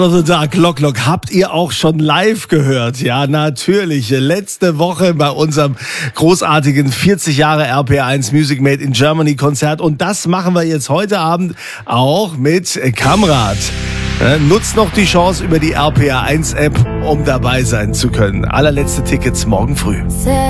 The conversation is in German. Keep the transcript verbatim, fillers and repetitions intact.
The Dark Lock Lock habt ihr auch schon live gehört? Ja, natürlich. Letzte Woche bei unserem großartigen vierzig Jahre R P R eins Music Made in Germany Konzert. Und das machen wir jetzt heute Abend auch mit Kamrat. Nutzt noch die Chance über die R P R eins App, um dabei sein zu können. Allerletzte Tickets morgen früh.